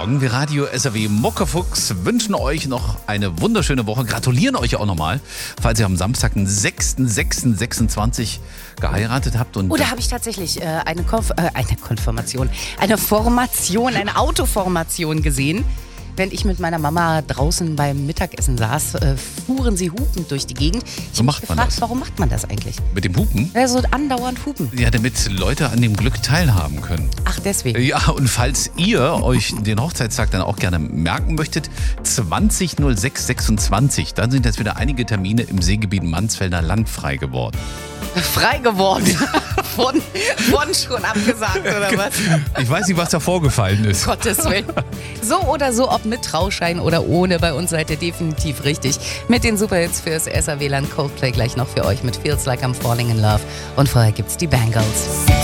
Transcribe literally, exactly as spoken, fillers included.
Morgen. Wir Radio S R W Muckefuchs wünschen euch noch eine wunderschöne Woche. Gratulieren euch auch nochmal, falls ihr am Samstag, den sechsten sechsten sechsundzwanzig geheiratet habt. Und oh, da habe ich tatsächlich äh, eine, Konf äh, eine Konfirmation, eine Formation, eine Autoformation gesehen. Wenn ich mit meiner Mama draußen beim Mittagessen saß, äh, fuhren sie hupend durch die Gegend. Ich So habe mich macht man gefragt, das. warum macht man das eigentlich? mit dem Hupen? Ja, so andauernd hupen. Ja, damit Leute an dem Glück teilhaben können. Ach, deswegen. Ja, und falls ihr euch den Hochzeitstag dann auch gerne merken möchtet, zwanzig null sechs sechsundzwanzig, dann sind jetzt wieder einige Termine im Seegebiet Mansfelder Land frei geworden. Frei geworden. von, von schon abgesagt, oder was? Ich weiß nicht, was da vorgefallen ist. Gottes Willen. So oder so, ob mit Trauschein oder ohne, bei uns seid ihr definitiv richtig. Mit den Superhits fürs S R W-Land Coldplay gleich noch für euch mit Feels Like I'm Falling in Love. Und vorher gibt's die Bangles.